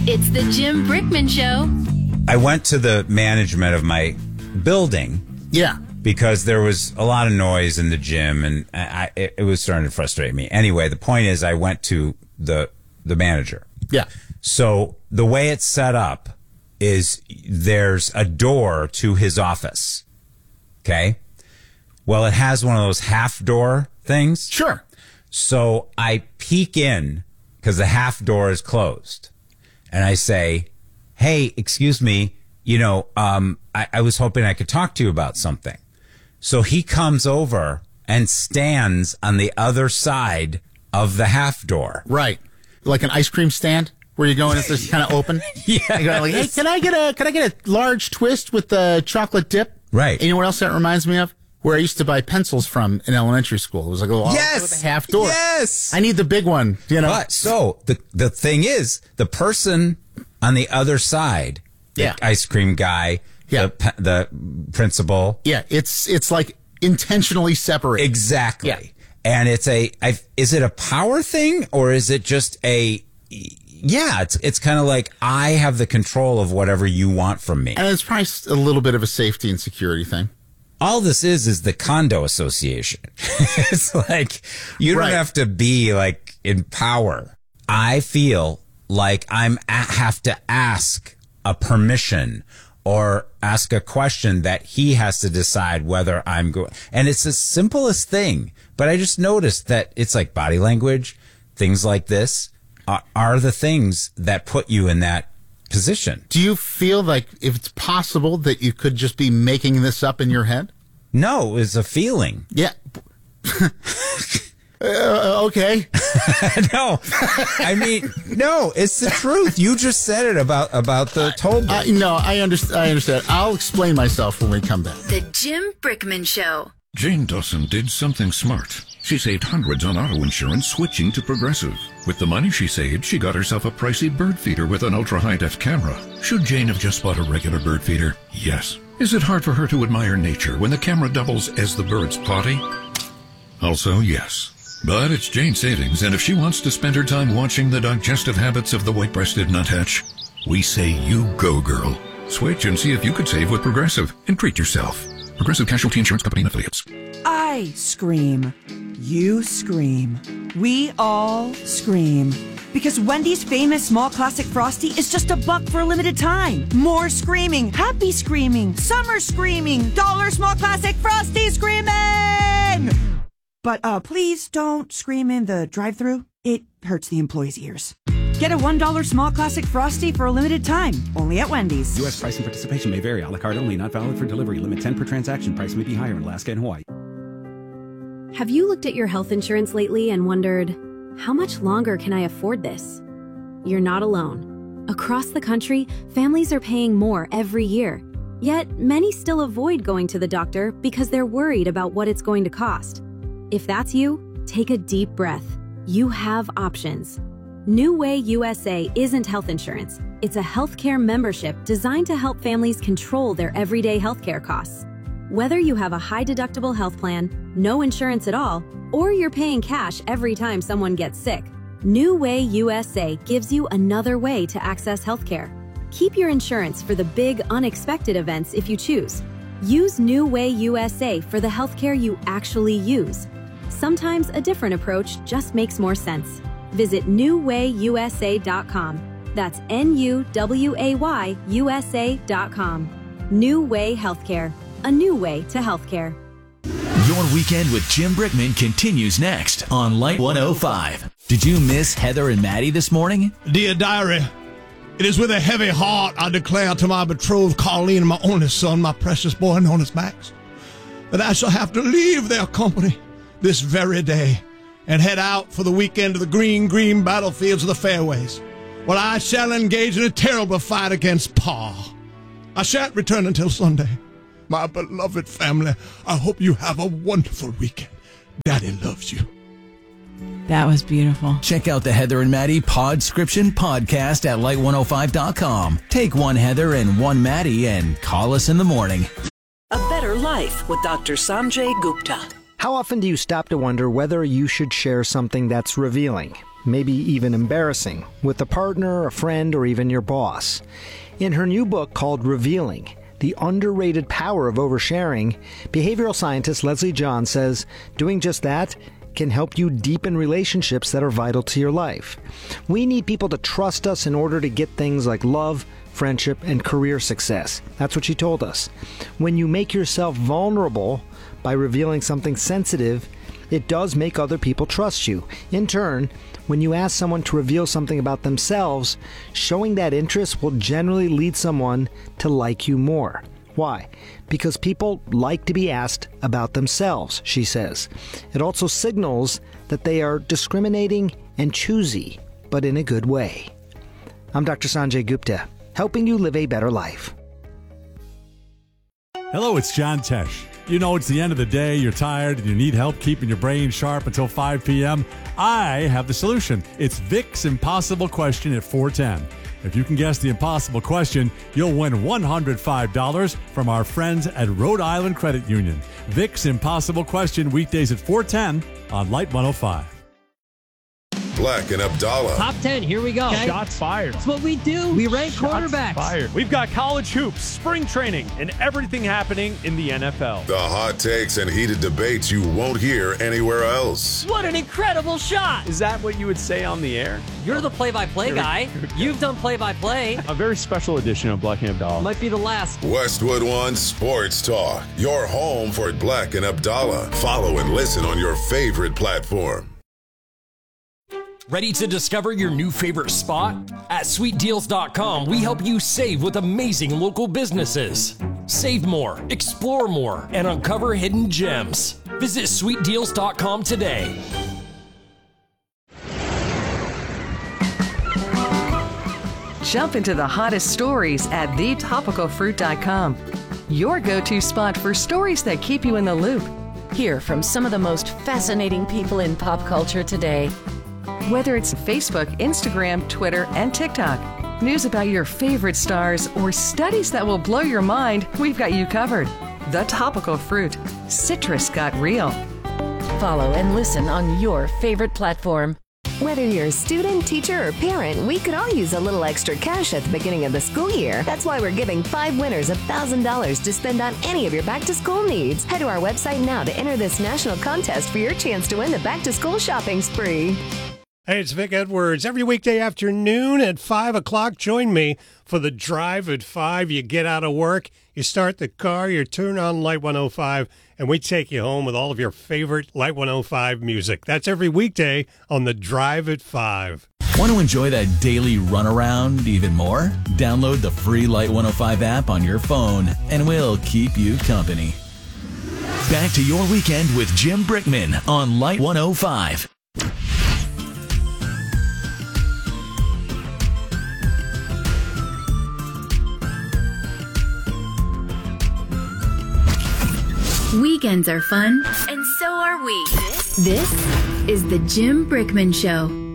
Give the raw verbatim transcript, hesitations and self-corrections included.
It's the Jim Brickman Show. I went to the management of my building. Yeah. Because there was a lot of noise in the gym, and I, it, it was starting to frustrate me. Anyway, the point is I went to the the manager. Yeah. So the way it's set up is there's a door to his office. Okay? Well, it has one of those half door things. Sure. So I peek in because the half door is closed. And I say, hey, excuse me, you know, um, I, I was hoping I could talk to you about something. So he comes over and stands on the other side of the half door. Right. Like an ice cream stand where you go and it's just kind of open. Yeah. You go like, hey, can I get a can I get a large twist with the chocolate dip? Right. And you know what else that reminds me of? Where I used to buy pencils from in elementary school. It was like a little yes! with a half door. Yes. I need the big one, you know. But so the the thing is, the person on the other side, yeah. the ice cream guy, yeah. the, the principal. Yeah, it's it's like intentionally separated. Exactly. Yeah. And it's a, I, is it a power thing or is it just a, yeah, it's it's kind of like I have the control of whatever you want from me. And it's probably a little bit of a safety and security thing. All this is is the condo association. It's like you don't right. have to be like in power. I feel like I'm a- have to ask a permission or ask a question that he has to decide whether I'm going. And it's the simplest thing, but I just noticed that it's like body language, things like this are, are the things that put you in that position. Do you feel like if it's possible that you could just be making this up in your head? No, it's a feeling. Yeah. uh, okay. No, I mean, no, it's the truth. You just said it about, about the toll booth. Uh, no, I understand. I understand. I'll explain myself when we come back. The Jim Brickman Show. Jane Dawson did something smart. She saved hundreds on auto insurance switching to Progressive. With the money she saved, she got herself a pricey bird feeder with an ultra-high-def camera. Should Jane have just bought a regular bird feeder? Yes. Is it hard for her to admire nature when the camera doubles as the bird's potty? Also, yes. But it's Jane's savings, and if she wants to spend her time watching the digestive habits of the white-breasted nuthatch, we say you go, girl. Switch and see if you could save with Progressive and treat yourself. Progressive Casualty Insurance Company and Affiliates. I scream. You scream. We all scream. Because Wendy's famous small classic Frosty is just a buck for a limited time. More screaming, happy screaming, summer screaming, dollar small classic Frosty screaming! But uh, please don't scream in the drive-thru. It hurts the employees' ears. Get a one dollar small classic Frosty for a limited time, only at Wendy's. U S price and participation may vary. A la carte only, not valid for delivery. Limit ten per transaction. Price may be higher in Alaska and Hawaii. Have you looked at your health insurance lately and wondered, how much longer can I afford this? You're not alone. Across the country, families are paying more every year. Yet, many still avoid going to the doctor because they're worried about what it's going to cost. If that's you, take a deep breath. You have options. New Way U S A isn't health insurance. It's a healthcare membership designed to help families control their everyday healthcare costs. Whether you have a high-deductible health plan, no insurance at all, or you're paying cash every time someone gets sick, New Way U S A gives you another way to access healthcare. Keep your insurance for the big, unexpected events if you choose. Use New Way U S A for the healthcare you actually use. Sometimes a different approach just makes more sense. Visit new way u s a dot com. That's N U W A Y U S A dot com. New Way Healthcare. A new way to healthcare. Your weekend with Jim Brickman continues next on Light one oh five. Did you miss Heather and Maddie this morning? Dear diary, it is with a heavy heart I declare to my betrothed Colleen and my only son, my precious boy known as Max, that I shall have to leave their company this very day and head out for the weekend to the green, green battlefields of the fairways, where I shall engage in a terrible fight against Pa. I shan't return until Sunday. My beloved family, I hope you have a wonderful weekend. Daddy loves you. That was beautiful. Check out the Heather and Maddie Podscription podcast at light one oh five dot com. Take one Heather and one Maddie and call us in the morning. A Better Life with Doctor Sanjay Gupta. How often do you stop to wonder whether you should share something that's revealing? maybe even embarrassing, with a partner, a friend, or even your boss. In her new book called Revealing, The Underrated Power of Oversharing, behavioral scientist Leslie John says doing just that can help you deepen relationships that are vital to your life. We need people to trust us in order to get things like love, friendship, and career success. That's what she told us. When you make yourself vulnerable by revealing something sensitive, it does make other people trust you. In turn, when you ask someone to reveal something about themselves, showing that interest will generally lead someone to like you more. Why? Because people like to be asked about themselves, she says. It also signals that they are discriminating and choosy, but in a good way. I'm Doctor Sanjay Gupta, helping you live a better life. Hello, it's John Tesh. You know, it's the end of the day, you're tired, and you need help keeping your brain sharp until five p.m. I have the solution. It's Vic's Impossible Question at four ten. If you can guess the impossible question, you'll win one hundred five dollars from our friends at Rhode Island Credit Union. Vic's Impossible Question, weekdays at four ten on Light one oh five. Black and Abdallah. Top ten, here we go. Okay. Shots fired. That's what we do. We rank Shots quarterbacks. Fired. We've got college hoops, spring training, and everything happening in the N F L. The hot takes and heated debates you won't hear anywhere else. What an incredible shot. Is that what you would say on the air? You're the play-by-play guy. You've done play-by-play. A very special edition of Black and Abdallah. Might be the last. Westwood One Sports Talk. Your home for Black and Abdallah. Follow and listen on your favorite platform. Ready to discover your new favorite spot? At sweet deals dot com, we help you save with amazing local businesses. Save more, explore more, and uncover hidden gems. Visit sweet deals dot com today. Jump into the hottest stories at the topical fruit dot com. Your go-to spot for stories that keep you in the loop. Hear from some of the most fascinating people in pop culture today. Whether it's Facebook, Instagram, Twitter, and TikTok, news about your favorite stars, or studies that will blow your mind, we've got you covered. The Topical Fruit. Citrus got real. Follow and listen on your favorite platform. Whether you're a student, teacher, or parent, we could all use a little extra cash at the beginning of the school year. That's why we're giving five winners one thousand dollars to spend on any of your back-to-school needs. Head to our website now to enter this national contest for your chance to win the back-to-school shopping spree. Hey, it's Vic Edwards. Every weekday afternoon at five o'clock, join me for the Drive at five. You get out of work, you start the car, you turn on Light one oh five, and we take you home with all of your favorite Light one oh five music. That's every weekday on the Drive at five. Want to enjoy that daily runaround even more? Download the free Light one oh five app on your phone, and we'll keep you company. Back to your weekend with Jim Brickman on Light one oh five. Weekends are fun, and so are we. This, this is the Jim Brickman Show.